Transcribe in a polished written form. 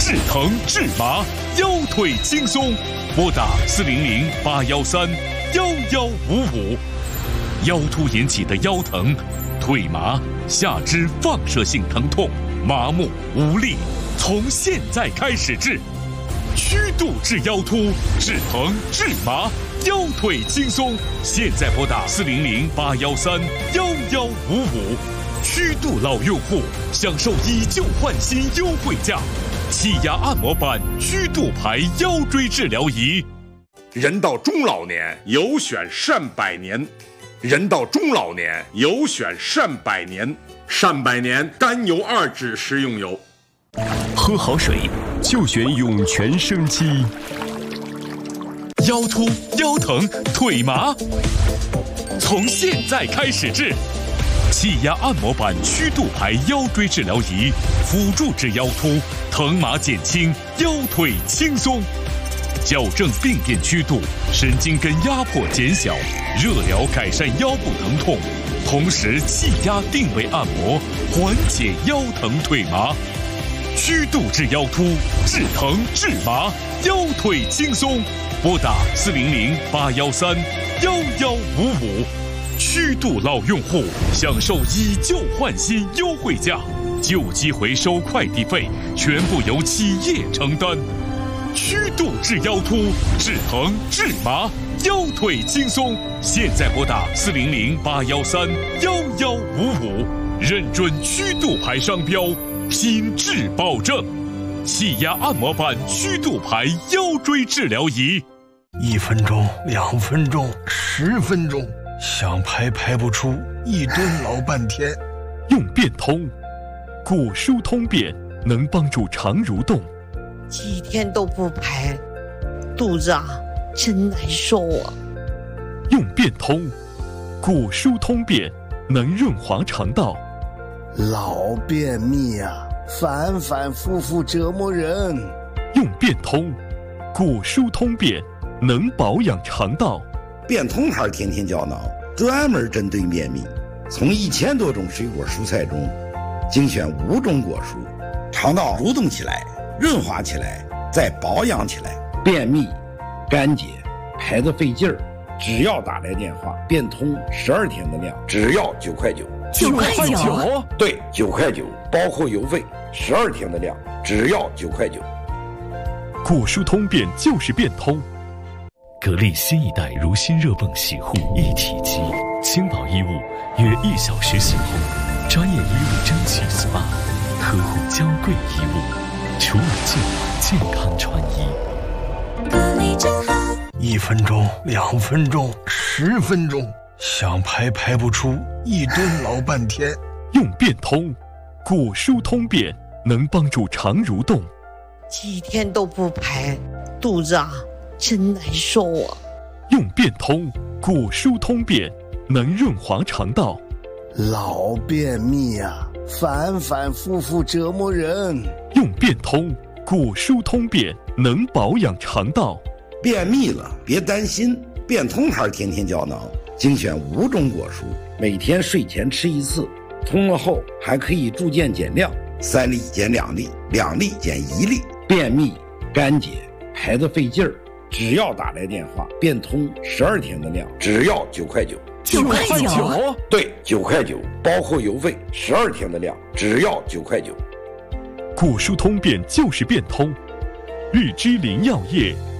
治疼治麻，腰腿轻松，拨打400-813-1155。腰突引起的腰疼、腿麻、下肢放射性疼痛、麻木无力，从现在开始治。曲度治腰突，治疼治麻，腰腿轻松。现在拨打400-813-1155。曲度老用户享受以旧换新优惠价，气压按摩板曲度牌腰椎治疗仪。 人到中老年，有选善百年。人到中老年，有选善百年。善百年甘油2酯食用油。 喝好水就选涌泉生机。 腰突、腰疼、腿麻，从现在开始治。气压按摩板曲度牌腰椎治疗仪，辅助治腰突，疼麻减轻，腰腿轻松，矫正病变曲度，神经根压迫减小，热疗改善腰部疼痛，同时气压定位按摩，缓解腰疼腿麻。曲度治腰突，治疼治麻，腰腿轻松。拨打400-813-1155。曲度老用户享受以旧换新优惠价，旧机回收快递费全部由企业承担。曲度治腰突，治疼治麻，腰腿轻松。现在拨打400-813-1155，认准曲度牌商标，品质保证。气压按摩板曲度牌腰椎治疗仪 ，1分钟、2分钟、10分钟，想排不出，一蹲老半天。 用变通，骨疏通便能帮助肠蠕动。 几天都不排，肚子真难受啊。 用变通，骨疏通便能润滑肠道。 老便秘反反复复折磨人。 用变通，骨疏通便能保养肠道。 变通牌天天胶囊专门针对便秘，从1000多种水果蔬菜中精选5种果蔬，肠道蠕动起来，润滑起来，再保养起来。便秘、干结、排得费劲儿，只要打来电话，变通12天的量，只要9块9。 9块9？ 对，9块9，包括邮费，12天的量，只要9块9。 骨疏通便就是变通。 格力新一代如新热泵洗护一体机，轻薄衣物约1小时洗后，专业衣物蒸汽 SPA， 呵护娇贵衣物，除了健康穿衣。 格力真好。1分钟、2分钟、10分钟，想排不出，一蹲老半天。 用变通，骨疏通便能帮助肠蠕动。 几天都不排，肚子真难受啊。 用变通，骨疏通便能润滑肠道。 老便秘反反复复折磨人。 用变通，骨疏通便能保养肠道。 便秘了别担心，变通牌天天胶囊精选5种果蔬，每天睡前吃1次，通了后还可以逐渐减量，3粒减2粒，2粒减1粒。便秘、干结、排得费劲儿，只要打来电话，变通12天的量，只要9块9。 9块9？ 对，9块9，包括邮费12天的量，只要9块9。 骨疏通便就是变通。日之林药业